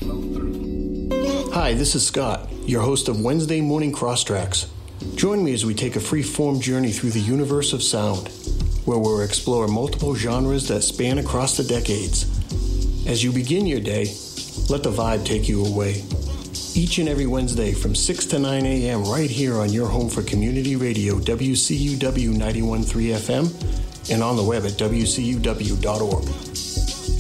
Hi, this is Scott, your host of Wednesday Morning Crosstracks. Join me as we take a free-form journey through the universe of sound, where we'll explore multiple genres that span across the decades. As you begin your day, let the vibe take you away. Each and every Wednesday from 6 to 9 a.m. right here on your home for community radio, WCUW 91.3 FM, and on the web at WCUW.org.